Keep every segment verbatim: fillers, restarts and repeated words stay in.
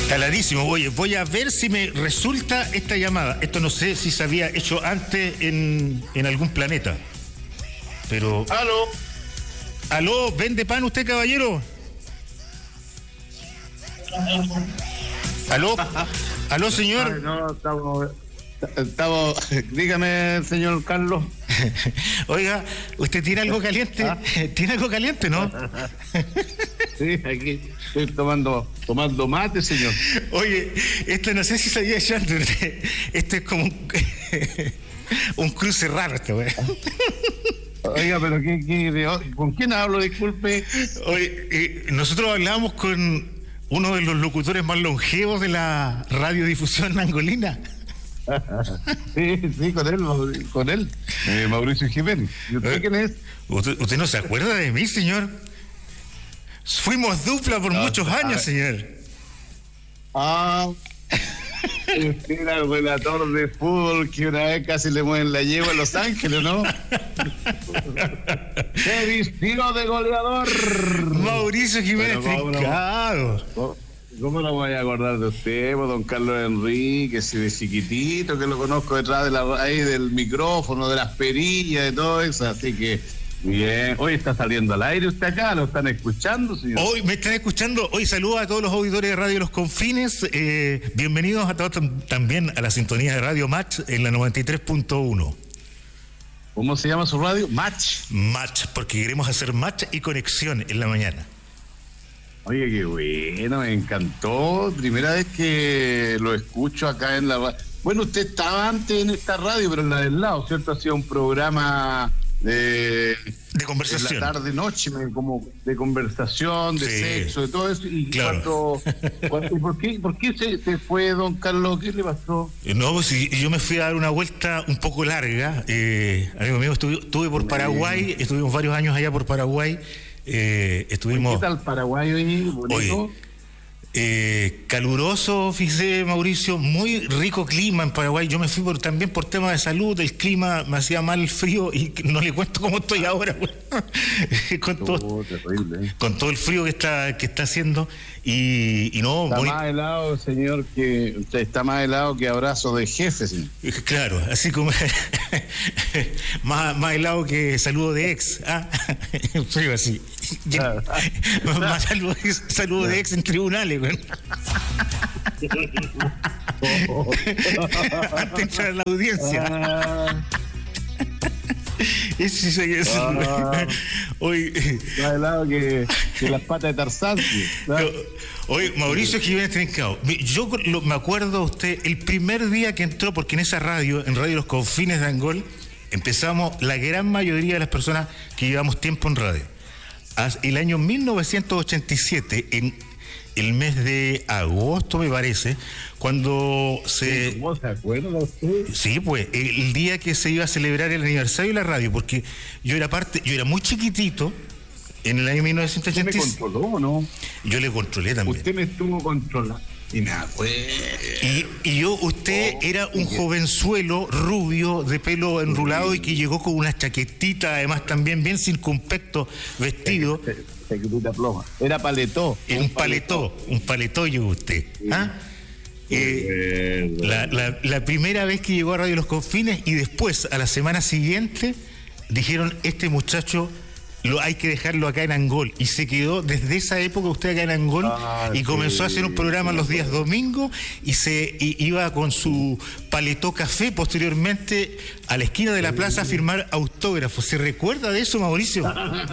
Clarísimo. Oye, voy a ver si me resulta esta llamada. Esto no sé si se había hecho antes en, en algún planeta. Pero... ¿Aló? ¿Aló? ¿Vende pan usted, caballero? ¿Aló? ¿Aló, señor? Ay, no, estamos... Estamos... Dígame, señor Carlos. Oiga, ¿usted tiene algo caliente? ¿Ah? ¿Tiene algo caliente, no? Sí, aquí estoy tomando tomando mate, señor. Oye, esto no sé si sabía yo antes. Esto es como un, un cruce raro, este güey. Oiga, pero ¿qué, qué, ¿con quién hablo? Disculpe. Oye, eh, nosotros hablábamos con uno de los locutores más longevos de la radiodifusión angolina. Sí, sí, con él, con él, eh, Mauricio Jiménez. ¿Y usted eh, quién es? Usted, usted no se acuerda de mí, señor. Fuimos dupla por no, muchos años, señor. Ah, usted era el relator de fútbol que una vez casi le mueven la yegua a Los Ángeles, ¿no? Se vistió de goleador. Mauricio Jiménez Trincado. ¿Cómo, ¿Cómo no voy a acordar de usted, don Carlos Enrique, si de chiquitito, que lo conozco detrás de la ahí del micrófono, de las perillas, de todo eso, así que bien. Hoy está saliendo al aire usted acá, ¿lo están escuchando, señor? Hoy me están escuchando, hoy saludo a todos los auditores de Radio Los Confines, eh, bienvenidos a todos también a la sintonía de Radio Match en la noventa y tres punto uno. ¿Cómo se llama su radio? Match. Match, porque queremos hacer match y conexión en la mañana. Oye, qué bueno, me encantó. Primera vez que lo escucho acá en la radio. Bueno, usted estaba antes en esta radio, pero en la del lado, ¿cierto? Hacía un programa de... De conversación. De la tarde-noche, como de conversación, de sí, sexo, de todo eso. Y claro. cuando, cuando, ¿por qué, por qué se, se fue, don Carlos? ¿Qué le pasó? No, pues yo me fui a dar una vuelta un poco larga. Eh, amigo mío, estuve, estuve por Paraguay, estuvimos varios años allá por Paraguay. Eh, estuvimos... ¿Qué tal Paraguay hoy? Bonito. Oye, eh, caluroso, fíjese, Mauricio, muy rico clima en Paraguay. Yo me fui por, también por temas de salud, el clima me hacía mal el frío y no le cuento cómo estoy ahora, con, todo, oh, terrible, ¿eh? con todo el frío que está que está haciendo y, y no... Está muy... más helado, señor, que usted está más helado que abrazo de jefe, señor. Claro, así como más, más helado que saludo de ex, ¿ah? Soy así. Ya, más saludo, saludo de ex en tribunales, güey. Antes de entrar a la audiencia. Ese soy eso. Ah, hoy más helado que, que las patas de Tarzán. Oye, Mauricio Jiménez Trincado, yo lo, me acuerdo a usted el primer día que entró, porque en esa radio, en Radio Los Confines de Angol, empezamos la gran mayoría de las personas que llevamos tiempo en radio. El año mil novecientos ochenta y siete, en el mes de agosto, me parece, cuando se... ¿Cómo se acuerda usted? Sí, pues, el día que se iba a celebrar el aniversario de la radio, porque yo era parte, yo era muy chiquitito, en el año mil novecientos ochenta y siete. ¿Usted me controló o no? Yo le controlé también. Usted me estuvo controlando. Y nada, pues... Y, y yo, usted oh, era un jovenzuelo rubio, de pelo enrulado y que llegó con una chaquetita, además también bien circunspecto, vestido. Chaquetita ploma. Era paletó. Un, un paletó, paletó, un paletó llegó usted. ¿Ah? Eh, la, la, la primera vez que llegó a Radio Los Confines y después, a la semana siguiente, dijeron, este muchacho... Lo, hay que dejarlo acá en Angol, y se quedó desde esa época usted acá en Angol, ah, y comenzó sí, a hacer un programa sí, los días domingos y se y, iba con su paletó café posteriormente a la esquina de la plaza a firmar autógrafos. ¿Se recuerda de eso, Mauricio?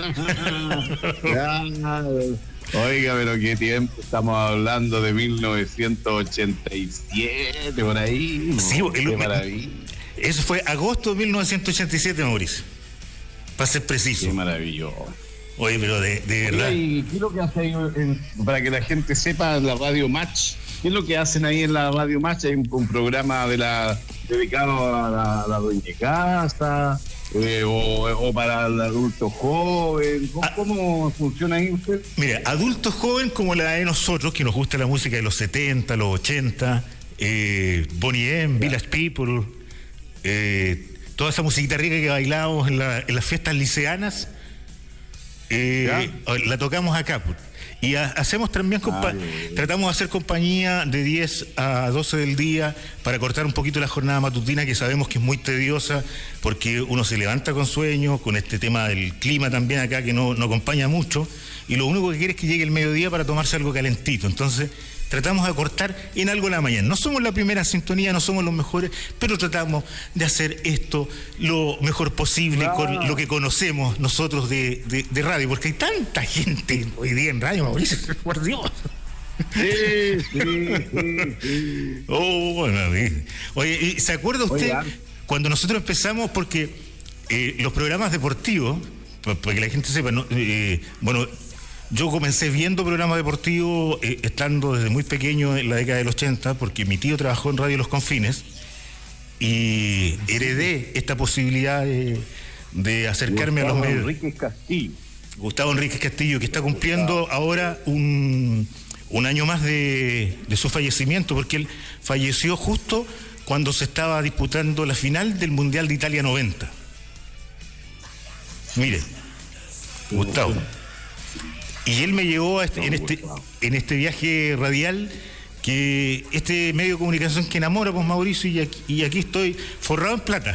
Oiga, pero qué tiempo, estamos hablando de mil novecientos ochenta y siete, por ahí. Sí, qué el, maravilla. Eso fue agosto de mil novecientos ochenta y siete, Mauricio. Para ser preciso. Qué maravilloso. Oye, pero de, de verdad. ¿Y qué es lo que hace ahí en, para que la gente sepa la Radio Match? ¿Qué es lo que hacen ahí en la Radio Match? Hay un, un programa de la dedicado a la, a la dueña de casa, eh, o, o para el adulto joven. ¿Cómo, ah, ¿Cómo funciona ahí usted? Mira, adulto joven como la de nosotros, que nos gusta la música de los setenta, los ochenta, eh, Bonnie M, Village People, eh, toda esa musiquita rica que bailábamos en, la, en las fiestas liceanas, eh, la tocamos acá. Y ha, hacemos también, compa- Ay, tratamos de hacer compañía de diez a doce del día para cortar un poquito la jornada matutina, que sabemos que es muy tediosa, porque uno se levanta con sueño, con este tema del clima también acá que no, no acompaña mucho, y lo único que quiere es que llegue el mediodía para tomarse algo calentito. Entonces tratamos de acortar en algo la mañana. No somos la primera sintonía, no somos los mejores, pero tratamos de hacer esto lo mejor posible, claro, con lo que conocemos nosotros de, de, de radio, porque hay tanta gente hoy día en radio, Mauricio, por Dios. Sí, sí, sí, sí. Oh, bueno, oye, ¿se acuerda usted Oiga, cuando nosotros empezamos? Porque eh, los programas deportivos, para que la gente sepa, ¿no? eh, bueno, yo comencé viendo programas deportivos eh, estando desde muy pequeño en la década del ochenta, porque mi tío trabajó en Radio Los Confines y heredé esta posibilidad de, de acercarme Gustavo a los medios. Enríquez Castillo. Gustavo Enríquez Castillo, que está cumpliendo ahora un, un año más de, de su fallecimiento, porque él falleció justo cuando se estaba disputando la final del Mundial de Italia noventa. Mire, Gustavo. Y él me llevó a este, en, este, en este viaje radial, que este medio de comunicación que enamora, pues, Mauricio, y aquí, y aquí estoy forrado en plata.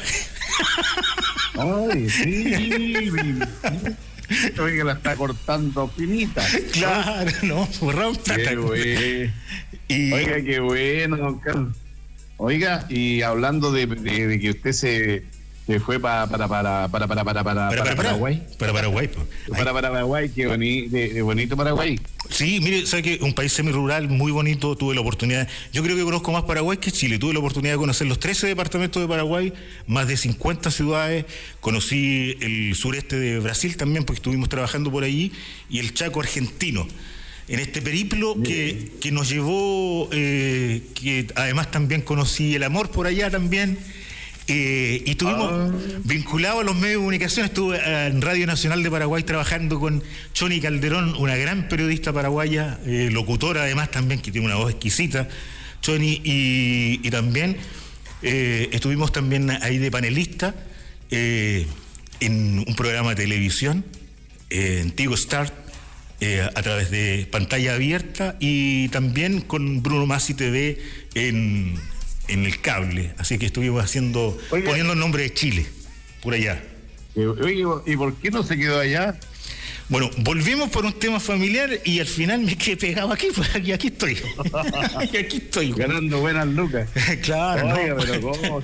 Ay, sí, oiga, la está cortando finita. Claro, no, forrado en plata. Qué bueno. Y, Oiga, qué bueno, don Carlos. Oiga, y hablando de, de, de que usted se, se fue pa, para, para, para, para, para, para, para, para, para Paraguay. Para Paraguay, pues. Para, para Paraguay, qué boni, de, de bonito Paraguay. Sí, mire, sabe que un país semirural muy bonito, tuve la oportunidad, yo creo que conozco más Paraguay que Chile, tuve la oportunidad de conocer los trece departamentos de Paraguay, más de cincuenta ciudades, conocí el sureste de Brasil también, porque estuvimos trabajando por allí, y el Chaco argentino. En este periplo que, que nos llevó, eh, que además también conocí el amor por allá también, eh, y estuvimos ah. vinculados a los medios de comunicación. Estuve en Radio Nacional de Paraguay trabajando con Choni Calderón, una gran periodista paraguaya, eh, locutora además también, que tiene una voz exquisita, Choni, y, y también eh, estuvimos también ahí de panelista eh, en un programa de televisión, eh, en Tigo Start, Eh, a través de pantalla abierta, y también con Bruno Masi T V en, en el cable, así que estuvimos haciendo, Oye, poniendo el nombre de Chile por allá. Oye, ¿y por qué no se quedó allá? Bueno, volvimos por un tema familiar y al final me quedé pegado aquí, pues aquí, aquí estoy. y aquí estoy. Ganando buenas lucas. Claro. Oiga, no. pero ¿cómo?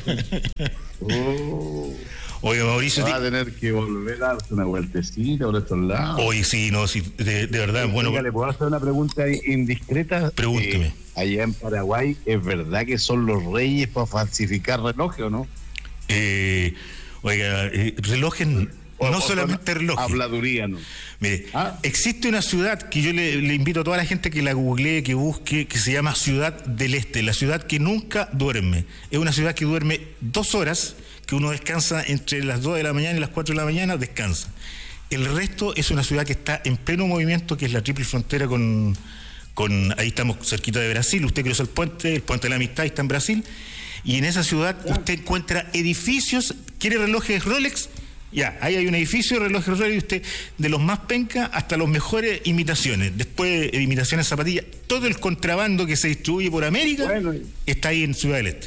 oh. Oye, Mauricio, va a tener que volver a darse una vueltecita por estos lados. Oye, sí, no, sí, de, de verdad, bueno. Oiga, ¿le puedo hacer una pregunta indiscreta? Pregúnteme. Eh, allá en Paraguay, ¿es verdad que son los reyes para falsificar relojes o no? Eh, oiga, eh, relojes, o, no o solamente relojes. Habladuría, ¿no? Mire, ¿Ah? existe una ciudad que yo le, le invito a toda la gente que la googlee, que busque, que se llama Ciudad del Este, la ciudad que nunca duerme. Es una ciudad que duerme dos horas, que uno descansa entre las dos de la mañana y las cuatro de la mañana, descansa. El resto es una ciudad que está en pleno movimiento, que es la triple frontera con, con ahí estamos cerquita de Brasil, usted cruza el puente, el puente de la Amistad, está en Brasil, y en esa ciudad usted encuentra edificios, ¿quiere relojes Rolex? Ya, ahí hay un edificio de relojes Rolex, y usted, de los más penca hasta los mejores imitaciones, después de imitaciones zapatillas, todo el contrabando que se distribuye por América, bueno, está ahí en Ciudad del Este.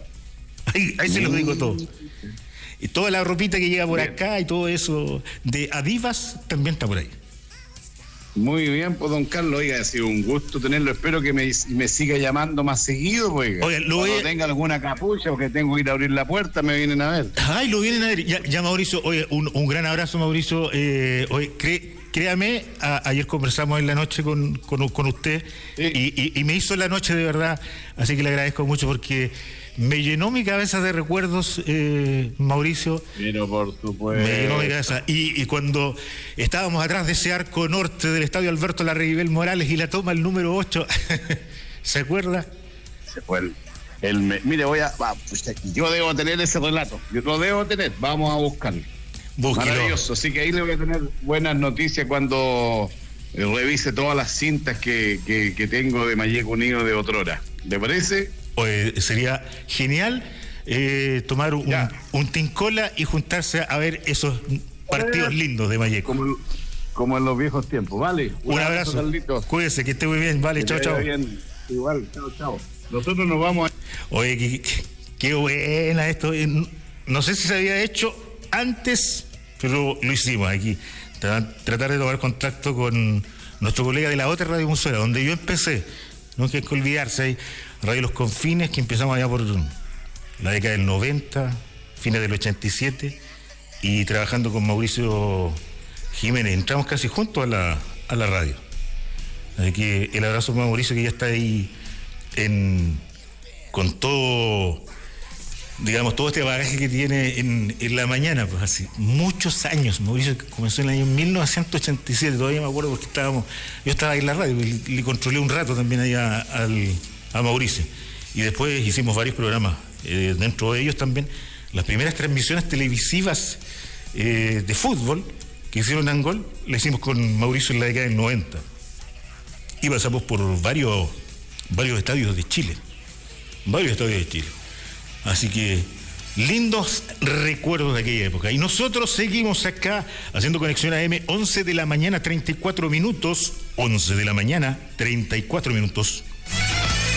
Ahí, ahí se lo digo todo. Y toda la ropita que llega por bien. Acá y todo eso de Adivas también está por ahí. Muy bien, pues don Carlos, oiga, ha sido un gusto tenerlo. Espero que me, me siga llamando más seguido, oiga. Oiga, lo Cuando voy a... tenga alguna capucha o que tengo que ir a abrir la puerta, me vienen a ver. Ay, lo vienen a ver. Ya, ya Mauricio, oye, un, un gran abrazo, Mauricio. Eh, oye, cre, créame, a, ayer conversamos en la noche con, con, con usted, sí. y, y, y me hizo la noche de verdad, así que le agradezco mucho porque me llenó mi cabeza de recuerdos, eh, Mauricio. Pero por supuesto. Me llenó mi cabeza. Y, y cuando estábamos atrás de ese arco norte del estadio Alberto Larraguibel Morales y la toma el número ocho, ¿se acuerda? Se fue el, el me, mire, voy a. Va, pues, yo debo tener ese relato. Yo lo debo tener. Vamos a buscarlo. Búsquelo. Maravilloso. Así que ahí le voy a tener buenas noticias cuando revise todas las cintas que, que, que tengo de Mayeco Unido de otrora. ¿Le parece? Eh, sería genial eh, tomar un, un tincola y juntarse a ver esos partidos lindos de Mayeco. Como, como en los viejos tiempos. Vale, un, un abrazo, abrazo. Carlitos. Cuídese, que esté muy bien. Vale, chao, chao. Bien. Igual, chao, chao. Nosotros nos vamos a... Oye, qué, qué, qué buena esto. No sé si se había hecho antes, pero lo hicimos aquí. Tratar de tomar contacto con nuestro colega de la otra radio musera, donde yo empecé. No hay que olvidarse, hay Radio Los Confines, que empezamos allá por la década del noventa, fines del ochenta y siete, y trabajando con Mauricio Jiménez. Entramos casi juntos a la, a la radio. Así que el abrazo para Mauricio, que ya está ahí en, con todo, digamos, todo este bagaje que tiene en, en la mañana, pues así, muchos años. Mauricio comenzó en el año mil novecientos ochenta y siete, todavía me acuerdo porque estábamos, yo estaba ahí en la radio, y le, le controlé un rato también ahí a, al, a Mauricio. Y después hicimos varios programas, eh, dentro de ellos también, las primeras transmisiones televisivas eh, de fútbol que hicieron en Angol, la hicimos con Mauricio en la década del noventa. Y pasamos por varios, varios estadios de Chile, varios estadios de Chile. Así que lindos recuerdos de aquella época. Y nosotros seguimos acá haciendo Conexión A M, once de la mañana, treinta y cuatro minutos. once de la mañana, treinta y cuatro minutos.